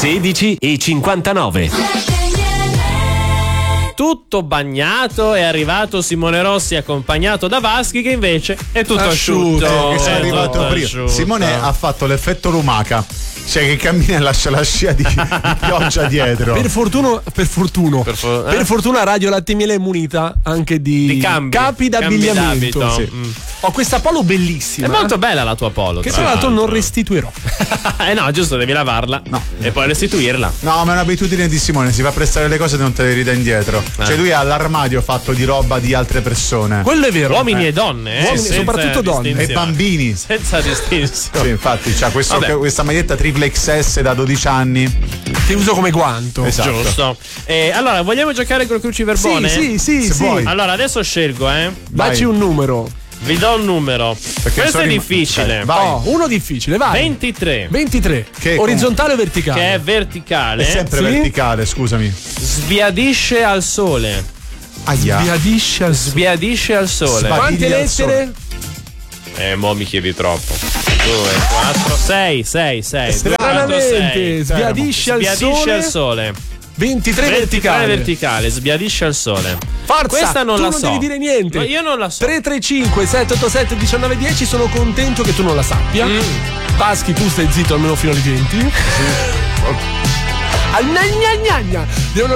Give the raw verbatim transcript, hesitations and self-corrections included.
sedici e cinquantanove. Tutto bagnato è arrivato Simone Rossi accompagnato da Vaschi che invece è tutto asciutto, asciutto che è è arrivato tutto prima. asciutto. Simone ha fatto l'effetto lumaca, cioè che cammina e lascia la scia di, di pioggia dietro. Per fortuna, per fortuna, Per, for- eh? per fortuna Radio Latte Miele è munita anche di, Di cambi, capi d'abbigliamento. cambi d'abito. Sì. Mm. Ho questa polo bellissima. È molto bella la tua polo, che tra l'altro non restituirò. Eh no, giusto, devi lavarla No. e poi restituirla. No, ma è un'abitudine di Simone, si fa prestare le cose e non te le ridà indietro. Eh. Cioè lui ha l'armadio fatto di roba di altre persone. Quello è vero. Uomini e donne, eh, Uomini, senza soprattutto donne. E distinzione. bambini. Senza distinzione. Sì, infatti c'ha questo- Vabbè. questa maglietta triple X S da dodici anni. Che uso come guanto. Esatto. Giusto. Eh, allora, vogliamo giocare col cruciverbone? Sì, sì, sì, Se sì. vuoi. Allora, adesso scelgo, eh. Dacci un numero. Vi do un numero. Questo sono è rim- difficile. Eh, vai. Oh, uno difficile, vai. ventitré. ventitré. Che Orizzontale o verticale? Che è verticale. È sempre Sì? verticale, scusami. Sbiadisce al sole. Aia. Sbiadisce al Sbiadisce al sole. Sba- Quante Badiglia al lettere? Eh, mo mi chiedi troppo. due, quattro, sei, sei, sei. Stranamente, sbiadisce al Sbiadisce sole. al sole. ventitré ventitré verticale. verticale, sbiadisce al sole. Forza, Questa non tu la non so. devi dire niente. No, io non la so. tre tre cinque sette otto sette uno nove uno zero, sono contento che tu non la sappia. Mm. Paschi, tu stai zitto almeno fino alle venti. Al gna gna gna gna. Devono